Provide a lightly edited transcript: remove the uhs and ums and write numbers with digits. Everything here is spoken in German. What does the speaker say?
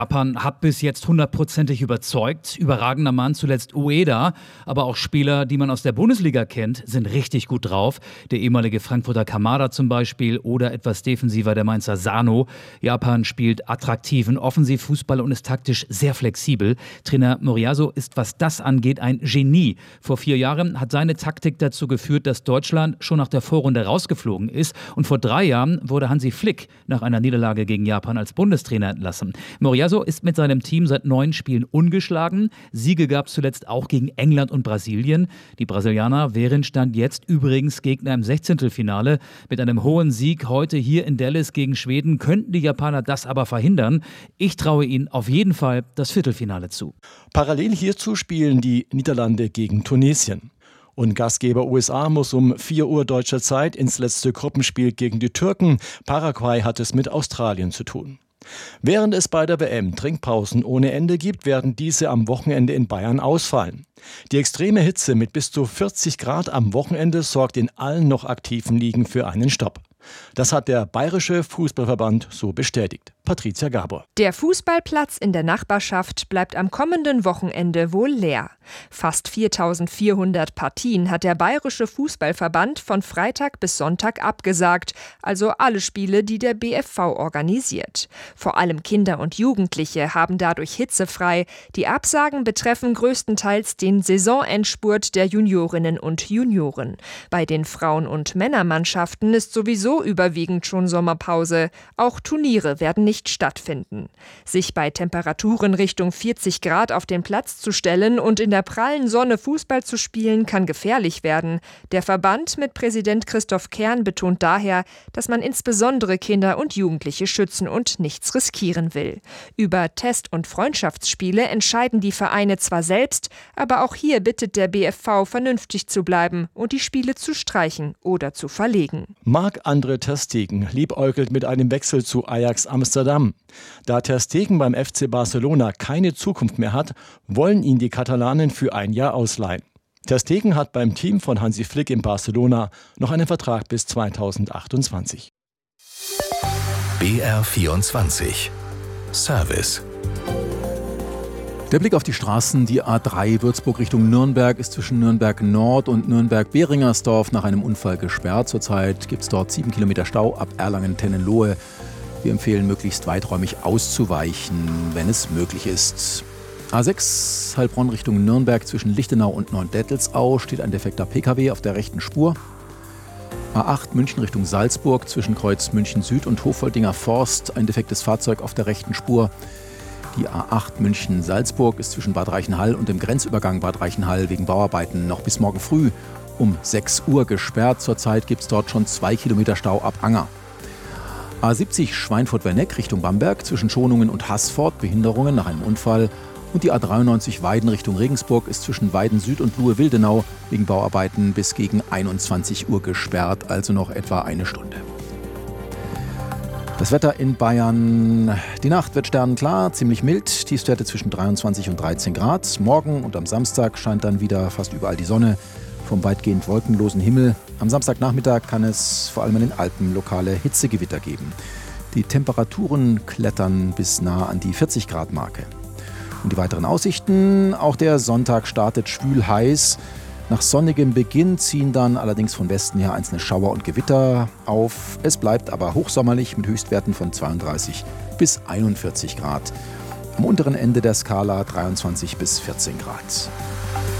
Japan hat bis jetzt 100%ig überzeugt. Überragender Mann, zuletzt Ueda. Aber auch Spieler, die man aus der Bundesliga kennt, sind richtig gut drauf. Der ehemalige Frankfurter Kamada zum Beispiel oder etwas defensiver der Mainzer Sano. Japan spielt attraktiven Offensivfußball und ist taktisch sehr flexibel. Trainer Moriyasu ist, was das angeht, ein Genie. Vor 4 Jahren hat seine Taktik dazu geführt, dass Deutschland schon nach der Vorrunde rausgeflogen ist. Und vor 3 Jahren wurde Hansi Flick nach einer Niederlage gegen Japan als Bundestrainer entlassen. Moriyasu ist mit seinem Team seit 9 Spielen ungeschlagen. Siege gab es zuletzt auch gegen England und Brasilien. Die Brasilianer wären Stand jetzt übrigens Gegner im 16. Mit einem hohen Sieg heute hier in Dallas gegen Schweden könnten die Japaner das aber verhindern. Ich traue ihnen auf jeden Fall das Viertelfinale zu. Parallel hierzu spielen die Niederlande gegen Tunesien. Und Gastgeber USA muss um 4 Uhr deutscher Zeit ins letzte Gruppenspiel gegen die Türken. Paraguay hat es mit Australien zu tun. Während es bei der WM Trinkpausen ohne Ende gibt, werden diese am Wochenende in Bayern ausfallen. Die extreme Hitze mit bis zu 40 Grad am Wochenende sorgt in allen noch aktiven Ligen für einen Stopp. Das hat der Bayerische Fußballverband so bestätigt. Patricia Gabor. Der Fußballplatz in der Nachbarschaft bleibt am kommenden Wochenende wohl leer. Fast 4.400 Partien hat der Bayerische Fußballverband von Freitag bis Sonntag abgesagt, also alle Spiele, die der BFV organisiert. Vor allem Kinder und Jugendliche haben dadurch hitzefrei. Die Absagen betreffen größtenteils den Saisonendspurt der Juniorinnen und Junioren. Bei den Frauen- und Männermannschaften ist sowieso überwiegend schon Sommerpause. Auch Turniere werden nicht stattfinden. Sich bei Temperaturen Richtung 40 Grad auf den Platz zu stellen und in der prallen Sonne Fußball zu spielen, kann gefährlich werden. Der Verband mit Präsident Christoph Kern betont daher, dass man insbesondere Kinder und Jugendliche schützen und nichts riskieren will. Über Test- und Freundschaftsspiele entscheiden die Vereine zwar selbst, aber auch hier bittet der BFV, vernünftig zu bleiben und die Spiele zu streichen oder zu verlegen. Marc-André ter Stegen liebäugelt mit einem Wechsel zu Ajax Amsterdam. Da ter Stegen beim FC Barcelona keine Zukunft mehr hat, wollen ihn die Katalanen für 1 Jahr ausleihen. Ter Stegen hat beim Team von Hansi Flick in Barcelona noch einen Vertrag bis 2028. BR24 Service. Der Blick auf die Straßen, die A3 Würzburg Richtung Nürnberg ist zwischen Nürnberg Nord und Nürnberg-Behringersdorf nach einem Unfall gesperrt. Zurzeit gibt es dort 7 Kilometer Stau ab Erlangen-Tennenlohe. Wir empfehlen, möglichst weiträumig auszuweichen, wenn es möglich ist. A6 Heilbronn Richtung Nürnberg zwischen Lichtenau und Neudettelsau steht ein defekter Pkw auf der rechten Spur. A8 München Richtung Salzburg zwischen Kreuz München Süd und Hoffoldinger Forst ein defektes Fahrzeug auf der rechten Spur. Die A8 München-Salzburg ist zwischen Bad Reichenhall und dem Grenzübergang Bad Reichenhall wegen Bauarbeiten noch bis morgen früh um 6 Uhr gesperrt. Zurzeit gibt es dort schon 2 Kilometer Stau ab Anger. A70 Schweinfurt-Werneck Richtung Bamberg zwischen Schonungen und Haßfort Behinderungen nach einem Unfall. Und die A93 Weiden Richtung Regensburg ist zwischen Weiden Süd und Luhe-Wildenau wegen Bauarbeiten bis gegen 21 Uhr gesperrt, also noch etwa 1 Stunde. Das Wetter in Bayern. Die Nacht wird sternenklar, ziemlich mild, Tiefstwerte zwischen 23 und 13 Grad. Morgen und am Samstag scheint dann wieder fast überall die Sonne vom weitgehend wolkenlosen Himmel. Am Samstagnachmittag kann es vor allem in den Alpen lokale Hitzegewitter geben. Die Temperaturen klettern bis nah an die 40 Grad Marke. Und die weiteren Aussichten, auch der Sonntag startet schwül heiß. Nach sonnigem Beginn ziehen dann allerdings von Westen her einzelne Schauer und Gewitter auf. Es bleibt aber hochsommerlich mit Höchstwerten von 32 bis 41 Grad. Am unteren Ende der Skala 23 bis 14 Grad.